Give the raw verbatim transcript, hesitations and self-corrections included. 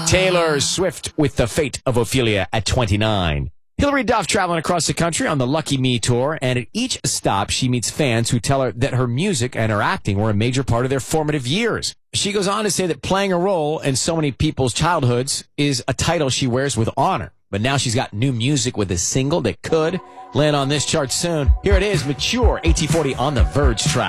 Taylor Swift with The Fate of Ophelia at twenty-nine. Hilary Duff traveling across the country on the Lucky Me tour, and at each stop she meets fans who tell her that her music and her acting were a major part of their formative years. She goes on to say that playing a role in so many people's childhoods is a title she wears with honor. But now she's got new music with a single that could land on this chart soon. Here it is, Mature, A T forty on the Verge track.